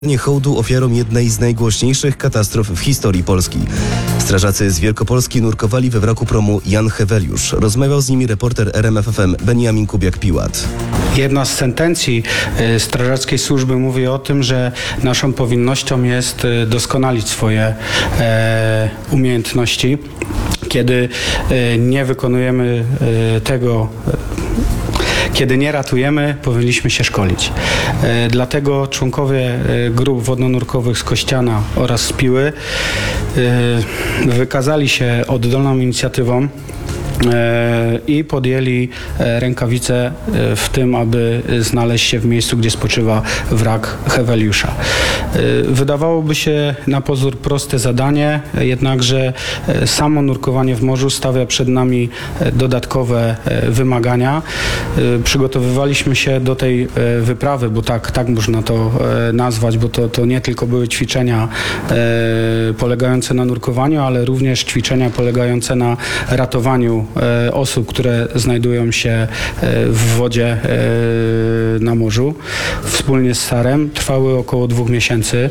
Hołdu ofiarom jednej z najgłośniejszych katastrof w historii Polski. Strażacy z Wielkopolski nurkowali we wraku promu Jan Heweliusz. Rozmawiał z nimi reporter RMFFM Beniamin Kubiak-Piłat. Jedna z sentencji strażackiej służby mówi o tym, że naszą powinnością jest doskonalić swoje umiejętności. Kiedy nie wykonujemy tego, kiedy nie ratujemy, powinniśmy się szkolić. Dlatego członkowie grup wodno-nurkowych z Kościana oraz z Piły wykazali się oddolną inicjatywą i podjęli rękawice w tym, aby znaleźć się w miejscu, gdzie spoczywa wrak Heweliusza. Wydawałoby się na pozór proste zadanie, jednakże samo nurkowanie w morzu stawia przed nami dodatkowe wymagania. Przygotowywaliśmy się do tej wyprawy, bo tak można to nazwać, bo to nie tylko były ćwiczenia polegające na nurkowaniu, ale również ćwiczenia polegające na ratowaniu osób, które znajdują się w wodzie na morzu. Wspólnie z SAR-em trwały około 2 miesięcy.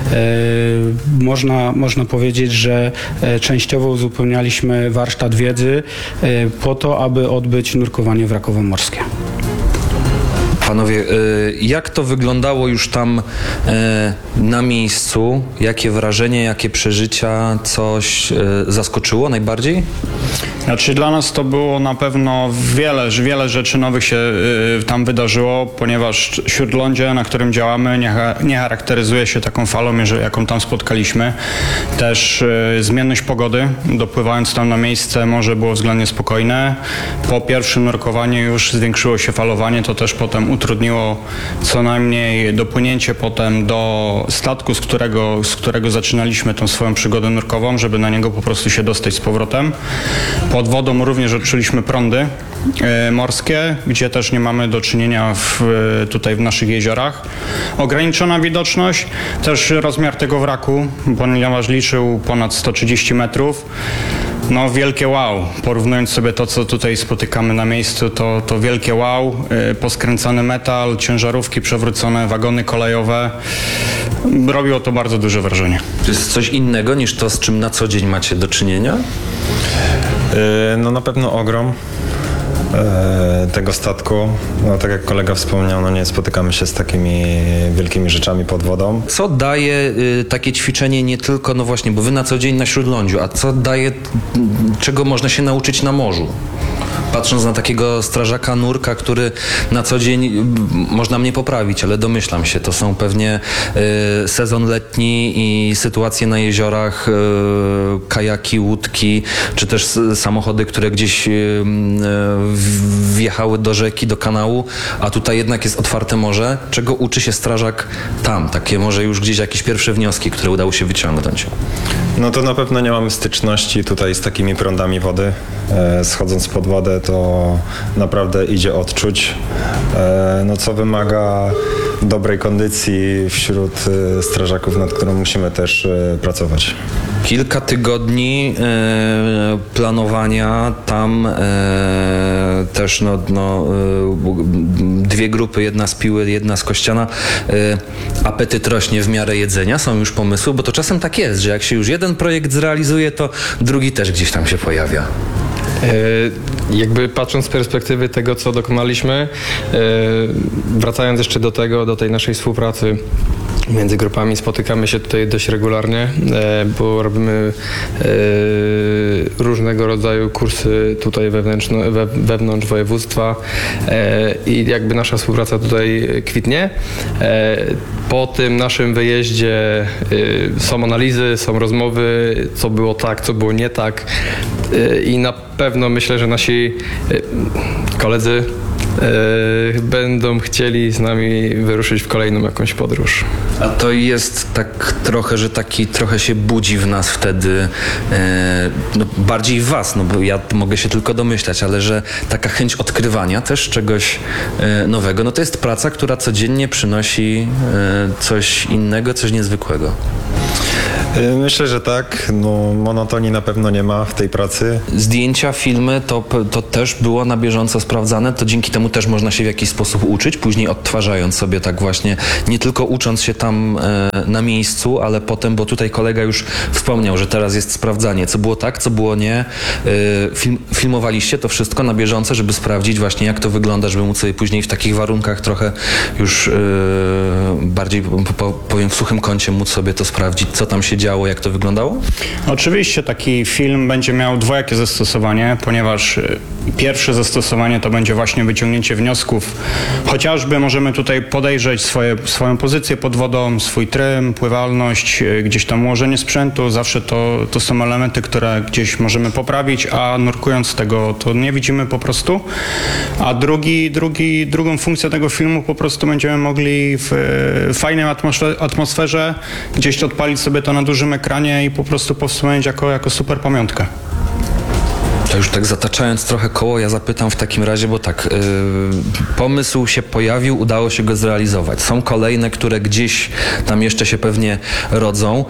Można powiedzieć, że częściowo uzupełnialiśmy warsztat wiedzy po to, aby odbyć nurkowanie wrakowo-morskie. Panowie, jak to wyglądało już tam na miejscu? Jakie wrażenie, jakie przeżycia, coś zaskoczyło najbardziej? Znaczy dla nas to było na pewno wiele rzeczy nowych się tam wydarzyło, ponieważ śródlądzie, na którym działamy, nie charakteryzuje się taką falą, jaką tam spotkaliśmy. Też zmienność pogody, dopływając tam na miejsce, morze było względnie spokojne. Po pierwszym nurkowaniu już zwiększyło się falowanie, to też potem utrudniło co najmniej dopłynięcie potem do statku, z którego zaczynaliśmy tą swoją przygodę nurkową, żeby na niego po prostu się dostać z powrotem. Pod wodą również odczuliśmy prądy morskie, gdzie też nie mamy do czynienia tutaj w naszych jeziorach. Ograniczona widoczność, też rozmiar tego wraku, ponieważ liczył ponad 130 metrów. No wielkie wow, porównując sobie to, co tutaj spotykamy na miejscu, to wielkie wow, poskręcany metal, ciężarówki przewrócone, wagony kolejowe. Robiło to bardzo duże wrażenie. To jest coś innego niż to, z czym na co dzień macie do czynienia? No na pewno ogrom tego statku. No tak jak kolega wspomniał, no nie spotykamy się z takimi wielkimi rzeczami pod wodą. Co daje takie ćwiczenie nie tylko, no właśnie, bo wy na co dzień na śródlądziu, a co daje, czego można się nauczyć na morzu? Patrząc na takiego strażaka nurka, który na co dzień, można mnie poprawić, ale domyślam się, to są pewnie sezon letni i sytuacje na jeziorach, kajaki, łódki, czy też samochody, które gdzieś wjechały do rzeki, do kanału, a tutaj jednak jest otwarte morze. Czego uczy się strażak tam? Takie może już gdzieś jakieś pierwsze wnioski, które udało się wyciągnąć. No to na pewno nie mamy styczności tutaj z takimi prądami wody. Schodząc pod wodę, to naprawdę idzie odczuć, no co wymaga dobrej kondycji wśród strażaków, nad którą musimy też pracować. Kilka tygodni planowania, tam też dwie grupy, jedna z Piły, jedna z Kościana. Apetyt rośnie w miarę jedzenia, są już pomysły, bo to czasem tak jest, że jak się już jeden projekt zrealizuje, to drugi też gdzieś tam się pojawia. Jakby patrząc z perspektywy tego, co dokonaliśmy, wracając jeszcze do tej naszej współpracy między grupami, spotykamy się tutaj dość regularnie, bo robimy różnego rodzaju kursy tutaj wewnątrz województwa i jakby nasza współpraca tutaj kwitnie. Po tym naszym wyjeździe są analizy, są rozmowy, co było tak, co było nie tak i na pewno myślę, że nasi koledzy będą chcieli z nami wyruszyć w kolejną jakąś podróż. A to jest tak trochę, że trochę się budzi w nas wtedy, bardziej w was, no bo ja mogę się tylko domyślać, ale że taka chęć odkrywania też czegoś nowego, no to jest praca, która codziennie przynosi coś innego, coś niezwykłego. Myślę, że tak. No, monotonii na pewno nie ma w tej pracy. Zdjęcia, filmy, to też było na bieżąco sprawdzane, to dzięki temu też można się w jakiś sposób uczyć, później odtwarzając sobie tak właśnie, nie tylko ucząc się tam na miejscu, ale potem, bo tutaj kolega już wspomniał, że teraz jest sprawdzanie, co było tak, co było nie. Filmowaliście to wszystko na bieżąco, żeby sprawdzić właśnie, jak to wygląda, żeby móc sobie później w takich warunkach trochę już bardziej, powiem, w suchym kącie móc sobie to sprawdzić, co tam się działo, jak to wyglądało? Oczywiście taki film będzie miał dwojakie zastosowanie, ponieważ pierwsze zastosowanie to będzie właśnie wyciągnięcie wniosków. Chociażby możemy tutaj podejrzeć swoją pozycję pod wodą, swój trym, pływalność, gdzieś tam ułożenie sprzętu. Zawsze to są elementy, które gdzieś możemy poprawić, a nurkując tego to nie widzimy po prostu. A drugą funkcję tego filmu po prostu będziemy mogli w fajnej atmosferze gdzieś odpalić sobie to na dużym ekranie i po prostu powstrzymać jako super pamiątkę. To już tak zataczając trochę koło, ja zapytam w takim razie, bo tak, pomysł się pojawił, udało się go zrealizować. Są kolejne, które gdzieś tam jeszcze się pewnie rodzą.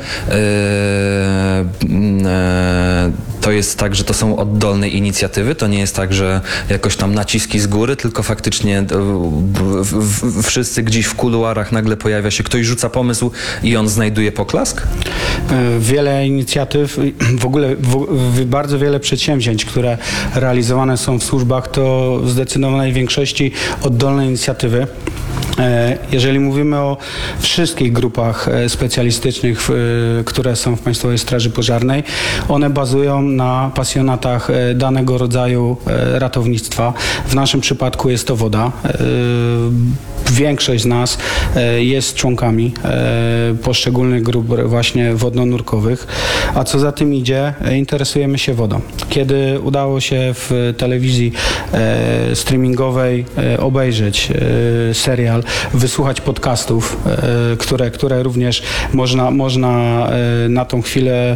To jest tak, że to są oddolne inicjatywy, to nie jest tak, że jakoś tam naciski z góry, tylko faktycznie wszyscy gdzieś w kuluarach nagle pojawia się, ktoś rzuca pomysł i on znajduje poklask? Wiele inicjatyw, w ogóle bardzo wiele przedsięwzięć, które realizowane są w służbach, to w zdecydowanej większości oddolne inicjatywy. Jeżeli mówimy o wszystkich grupach specjalistycznych, które są w Państwowej Straży Pożarnej, one bazują na pasjonatach danego rodzaju ratownictwa. W naszym przypadku jest to woda. Większość z nas jest członkami poszczególnych grup właśnie wodno-nurkowych, a co za tym idzie, interesujemy się wodą. Kiedy udało się w telewizji streamingowej obejrzeć serial, wysłuchać podcastów, które również można na tą chwilę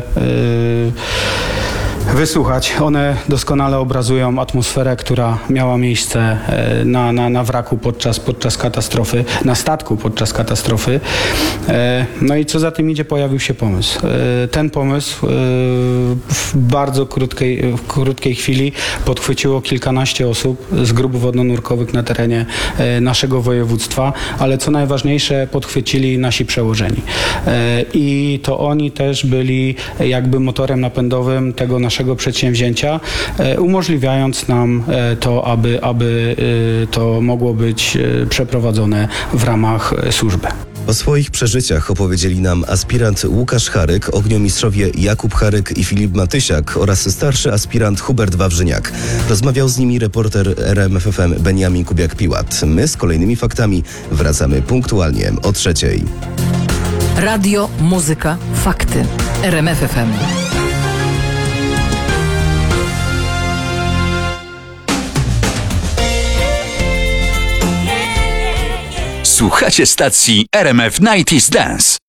wysłuchać. One doskonale obrazują atmosferę, która miała miejsce na wraku podczas katastrofy, na statku podczas katastrofy. No i co za tym idzie, pojawił się pomysł. Ten pomysł w bardzo krótkiej chwili podchwyciło kilkanaście osób z grup wodno-nurkowych na terenie naszego województwa, ale co najważniejsze, podchwycili nasi przełożeni. I to oni też byli jakby motorem napędowym tego naszego przedsięwzięcia, umożliwiając nam to, aby to mogło być przeprowadzone w ramach służby. O swoich przeżyciach opowiedzieli nam aspirant Łukasz Charyk, ogniomistrzowie Jakub Charyk i Filip Matysiak oraz starszy aspirant Hubert Wawrzyniak. Rozmawiał z nimi reporter RMFFM Beniamin Kubiak-Piłat. My z kolejnymi faktami wracamy punktualnie o 3:00. Radio, muzyka, fakty. RMFFM. Słuchacie stacji RMF 90's Dance.